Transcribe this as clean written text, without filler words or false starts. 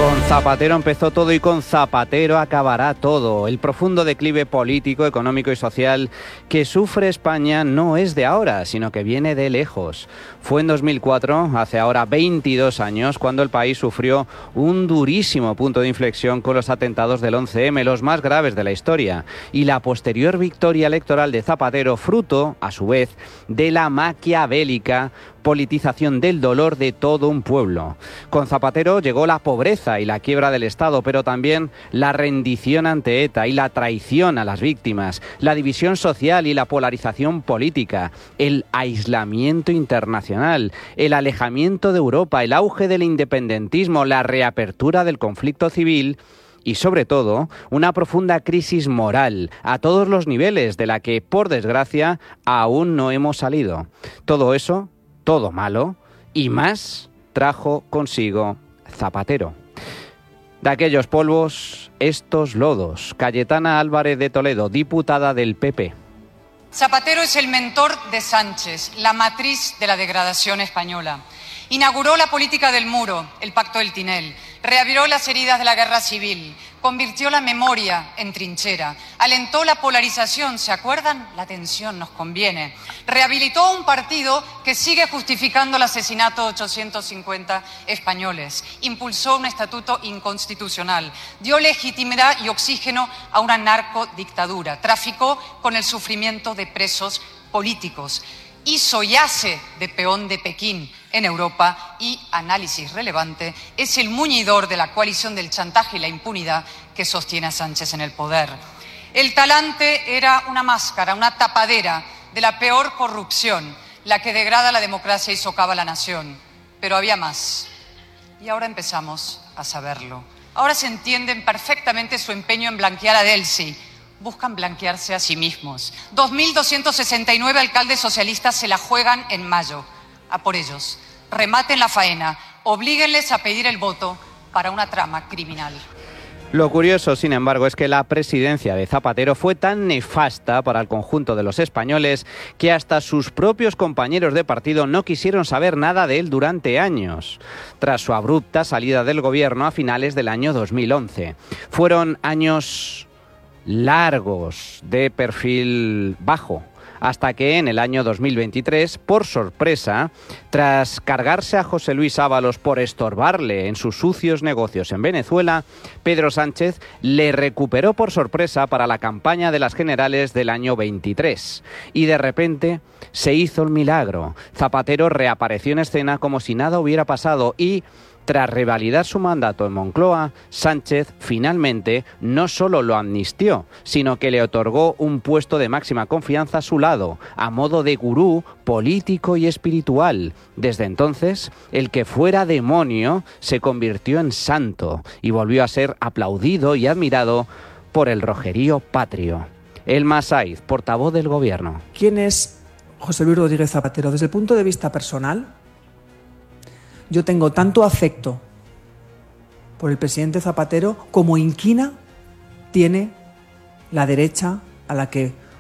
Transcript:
Con Zapatero empezó todo y con Zapatero acabará todo. El profundo declive político, económico y social que sufre España no es de ahora, sino que viene de lejos. Fue en 2004, hace ahora 22 años, cuando el país sufrió un durísimo punto de inflexión con los atentados del 11M, los más graves de la historia, y la posterior victoria electoral de Zapatero, fruto, a su vez, de la maquiavélica politización del dolor de todo un pueblo. Con Zapatero llegó la pobreza y la quiebra del Estado, pero también la rendición ante ETA y la traición a las víctimas, la división social y la polarización política, el aislamiento internacional, el alejamiento de Europa, el auge del independentismo, la reapertura del conflicto civil y, sobre todo, una profunda crisis moral a todos los niveles de la que, por desgracia, aún no hemos salido. Todo eso, todo malo y más, trajo consigo Zapatero. De aquellos polvos, estos lodos. Cayetana Álvarez de Toledo, diputada del PP. Zapatero es el mentor de Sánchez, la matriz de la degradación española. Inauguró la política del muro, el pacto del Tinel, reabrió las heridas de la guerra civil, convirtió la memoria en trinchera, alentó la polarización, ¿se acuerdan? La tensión nos conviene. Rehabilitó un partido que sigue justificando el asesinato de 850 españoles, impulsó un estatuto inconstitucional, dio legitimidad y oxígeno a una narcodictadura, traficó con el sufrimiento de presos políticos, hizo y hace de peón de Pekín en Europa y, análisis relevante, es el muñidor de la coalición del chantaje y la impunidad que sostiene a Sánchez en el poder. El talante era una máscara, una tapadera de la peor corrupción, la que degrada la democracia y socava la nación. Pero había más. Y ahora empezamos a saberlo. Ahora se entienden perfectamente su empeño en blanquear a Delcy. Buscan blanquearse a sí mismos. 2.269 alcaldes socialistas se la juegan en mayo. A por ellos. Rematen la faena. Oblíguenles a pedir el voto para una trama criminal. Lo curioso, sin embargo, es que la presidencia de Zapatero fue tan nefasta para el conjunto de los españoles que hasta sus propios compañeros de partido no quisieron saber nada de él durante años, tras su abrupta salida del gobierno a finales del año 2011. Fueron años largos de perfil bajo, hasta que en el año 2023, por sorpresa, tras cargarse a José Luis Ábalos por estorbarle en sus sucios negocios en Venezuela, Pedro Sánchez le recuperó por sorpresa para la campaña de las generales del año 23. Y de repente se hizo el milagro. Zapatero reapareció en escena como si nada hubiera pasado y, tras revalidar su mandato en Moncloa, Sánchez finalmente no solo lo amnistió, sino que le otorgó un puesto de máxima confianza a su lado, a modo de gurú político y espiritual. Desde entonces, el que fuera demonio se convirtió en santo y volvió a ser aplaudido y admirado por el rojerío patrio. Elma Saiz, portavoz del Gobierno. ¿Quién es José Luis Rodríguez Zapatero? Desde el punto de vista personal, yo tengo tanto afecto por el presidente Zapatero como inquina tiene la derecha a la que